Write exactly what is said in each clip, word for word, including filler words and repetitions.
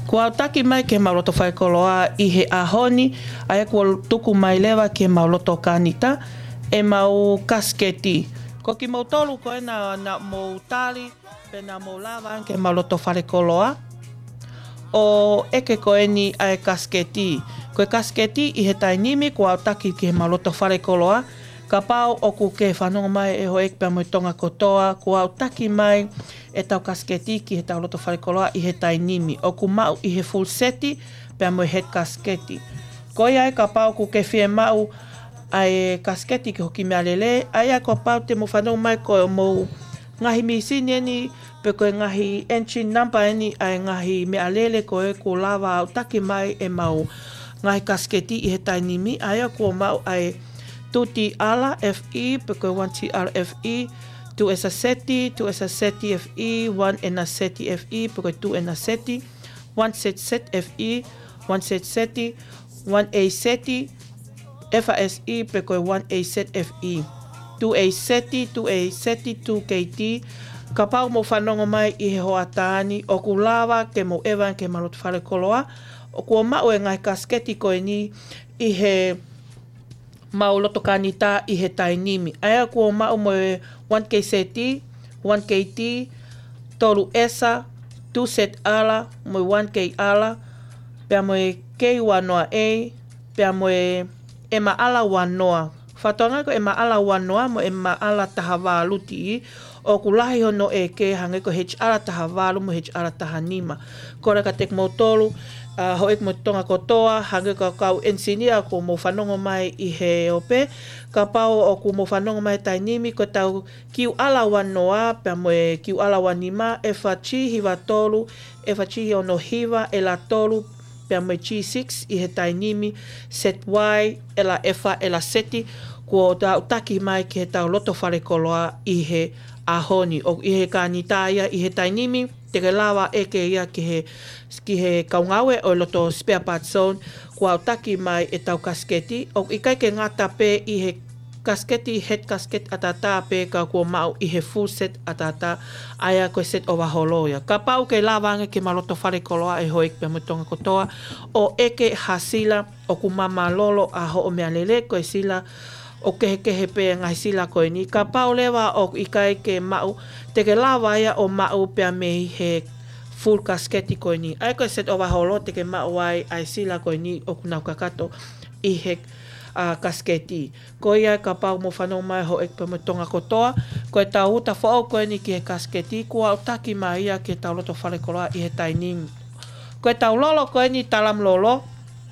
Kua taki mai ke mauloto whaikoloa i he ahoni, aia kua tuku mai lewa ke mauloto kanita, e mau kasketi. Ko ki mau tolu koe na, na mau tali, pe na mau lava ke mauloto whaikoloa, o eke koe ni ai kasketi. Koe kasketi i he tainimi kua taki ke mauloto whaikoloa, ka pau oku ke whanonga mai e ho ekpea mo tonga kotoa, kua taki mai e tau kasketi ki he tau loto wharekoloa i he tainimi. Oku mau i he full seti, pea mo he kasketi. Ko ia e ka pau ku ke whie mau ai kasketi ki hoki mea lele, ai a ko pau te mo whanonga mai ko mo ngahi misini eni, pe koe ngahi engine number eni, ai ngahi mea lele ko e ko lava au taki mai e mau ngahi kasketi i he tainimi, ai a ko mau ai tuti ala F E, porque one T R F E, tu esa seti, tu esa seti F E, one ena seti F E, porque tu ena seti, one set set F E, one set seti, one A seti, F A S E, porque one A set F E, two A seti, two A seti, two K T, ka pau mo whanonga mai i he hoa tāni, o ku lawa ke mo ewan ke malotu whare koloa, o kua mau e ngai kasketi koe ni i he mau loto kanita i he tainimi. Aia kua mau mo one K seti, one K T, tolu esa, two set ala, mo one K ala, pea mo K wanoa A, pea mo e ma ala wanoa. Whatoanga ko e ma ala wanoa, mo e ma ala taha wāluti i, o ku lahi hono e ke hange ko H ala taha wālu, mo H ala taha nima. Kora ka tek mo tolu, Uh, ho ek mo tonga kotoa, hange ka kau ensinia ko mo whanonga mai i he ope, ka pau o ku mo whanonga mai tainimi ko tau kiu ala wanoa, pia mo e kiu ala wanima, e wha chihi wa tolu, e wha chihi ono hiwa, e la tolu, pia mo e G six i he tainimi, set Y, e la efa, e la seti, ko tau taki mai ki he tau loto wharekoloa i he ahoni, o i he kānitaia, i he tainimi, te ke lawa eke ia ki he, ki he kaungawe o loto spare parts zone, kua taki mai e tau kasketi, o i kai ke ngata pe i he kasketi, head kasket atata pe ka kua mau i he full set atata, aia koe set o waholoia. Ka pau ke lawange ke maloto wharekoloa e hoik pe mutonga kotoa, o eke hasila o ku mama lolo a ho o mea lele koe sila, o kehe kehe pe ngai sila koe ni. Ka pau lewa o i kai ke mau, te ke lawa ia o mau pea me he full kasketi koe ni. Ai koe set o waholo te ke mau ai ai sila koe ni o kunau kakato i he uh, kasketi. Koe ia ka pau mo whanau mai ho ek pe mo tonga kotoa. Koe tau uta whao koe ni ki he kasketi. Kua o taki mai ia ki tau loto wharekoloa i he taining. Koe tau lolo koe ni talam lolo.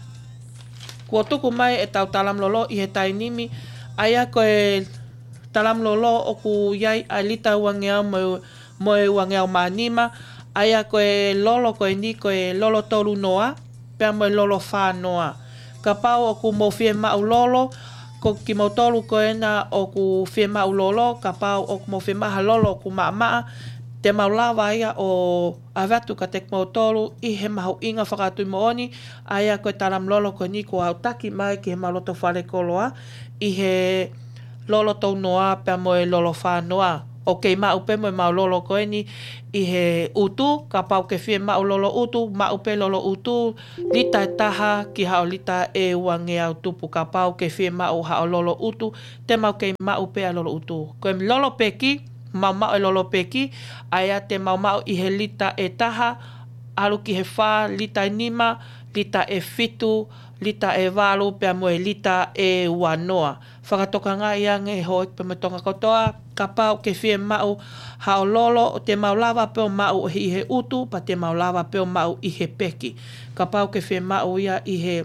Kua tuku mai e tau talam lolo i he tainimi. Aia koe talam lolo o ku iai a lita wangeau mo, mo e wangeau manima. Aia koe lolo koe ni koe lolo tolu noa, pea mo e lolo wha noa. Ka pau o ku mo fie mau lolo, ko ki mo tolu koe na o ku fie mau lolo, ka pau o ku mo fie maha lolo ku maa maa, te mau lawa ia o awatu ka tek mo tolu, i he mahu inga whakatui mo oni, aia koe taram lolo koe ni ko au taki mai ki he maloto wharekoloa, i he lolo tau noa, pea mo e lolo wha noa. O kei mau pe mo e mau lolo koe ni i he utu, ka pau ke fie mau lolo utu, mau pe lolo utu, lita e taha ki hao lita e wange au tupu, ka pau ke fie mau hao lolo utu, te mau kei mau pe a lolo utu. Koe lolo peki, mau mau e lolo peki, aia te mau mau i he lita e taha, alu ki he wha, lita e nima, lita e fitu, lita e walu, pea mo e lita e wanoa. Whakatoka ngā iange e hoik pe me tonga kotoa, ka pau ke fie mau hao lolo, te mau lava peo mau i he utu, pa te mau lava peo mau i he peki. Ka pau ke fie mau ia i he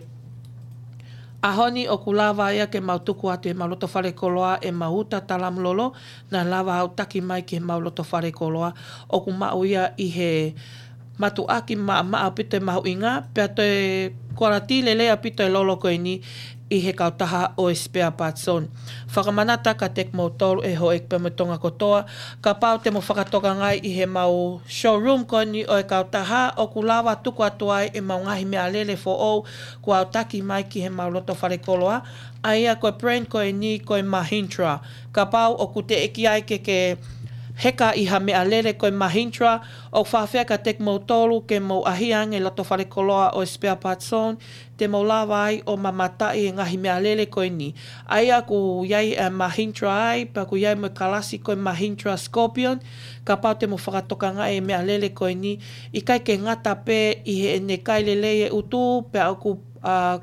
ahoni o ku lava ia ke mau tuku atu e mau loto wharekoloa e mau uta talam lolo, na lava au taki mai ke mau loto wharekoloa, o ku mau ia i he matu aki maa maa pito e mahu inga, pea to e korati lelea pito e lolo koe ni i he kautaha o e spare parts zone. Whakamanata ka tek mo tolu e ho ek pe mo tonga kotoa, ka pau te mo whakatoka ngai i he mau showroom koe ni o e kautaha, o ku lawa tuku atu ai e mau ngahi mea lele fo ou, ku au taki mai ki he mau loto wharekoloa, aia koe brand koe ni koe Mahindra. Ka pau o ku te eki ai ke ke heka i ha mea lere koe Mahintra o whawhea ka tek mau tolu ke mau ahiang e loto whare koloa o spare parts zone te mau lawa ai o mamatai e ngahi mea lere koe ni. Aia ku iai a Mahintra ai, pa ku iai mo kalasi koe Mahintra Scorpion, ka pau te mo whakatoka ngai e mea lere koe ni, i kai ke ngata pe i he ne kai lele e utu, pe au ku uh,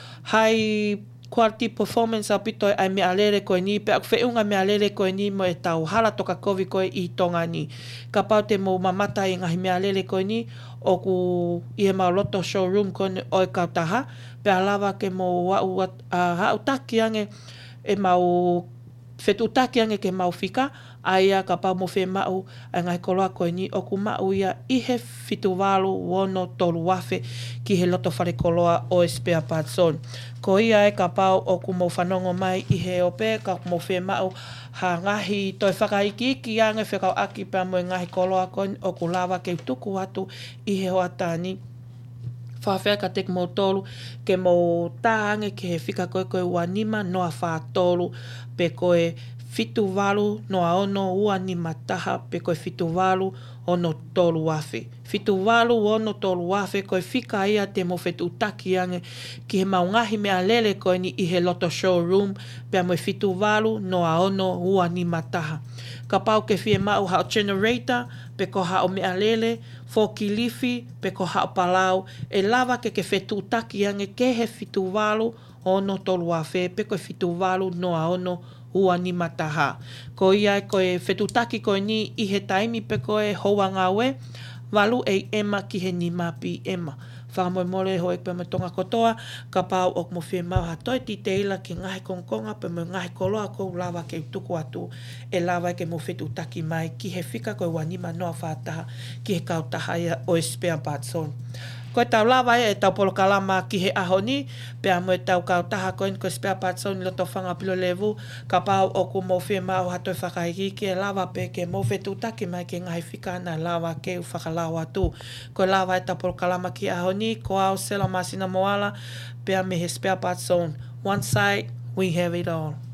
hai quality performance a pito ai mea lere koe ni, pe aku whiunga mea lere koe ni mo e tau hala toka kovi koe i tonga ni. Ka pau te mo mamata i ngahi mea lere koe ni, o ku i he mau loto showroom koe o e kautaha, pe alawa ke mo wau uh, hau taki ange e mau whetu taki ange ke mau whika, aia ka pau mo whe mau a ngai koloa koe ni, o ku mau ia i he whitu walu wono tolu wafe ki he loto whare koloa o e spare parts zone. Ko ia e ka pau o ku mo whanongo mai i he ope, ka mo whe mau ha ngahi toi whakaiki iki ange whekau aki pa mo e ngahi koloa koe o ku lawa ke tuku atu i he hoatani. Whawhea ka tek mo tolu ke mo tāange ke he whika koe koe wanima noa wha tolu pe koe fitu walu noa ono ua ni mataha pe koe fitu walu ono tolu wafe. Fitu walu ono tolu wafe koe whika ia te mo whetu taki ange ki he maungahi mea lele koe ni i he loto showroom pe mo fitu walu noa ono ua ni mataha. Ka pau ke whie mau hao generator pe ko hao mea lele, fo kilifi pe ko hao palau, e lava ke ke whetu taki ange ke he fitu walu ono tolu wafe pe koe fitu walu noa ono ua ni mataha. Ko ia koe whetutaki koe ni i he taimi pe koe hoa ngawe, walu ei ema ki he ni mapi ema. Whakamoe mole hoi pe me tonga kotoa, ka pau ok mo whi mau ha toi ti teila ki ngahi kongkonga pe me ngahi koloa kou lawa ke tuku atu e lawa ke mo whetutaki mai ki he whika koe wanima noa whātaha ki he kautaha ia o e spare parts zone. Koe tau lawa e tau polo kalama ki he aho ni, pe amo e tau kautaha koe ni koe spare parts zone loto whanga pilo levu, ka pau o ku mo whi mau hatoi whakaiki ki e lawa pe ke mo whetutaki mai ke ngahi whika na lawa ke u whakalawa tu. Koe lawa e tau polo kalama ki aho ni, ko au sela masina moala, pe ame he spare parts zone. One side, we have it all.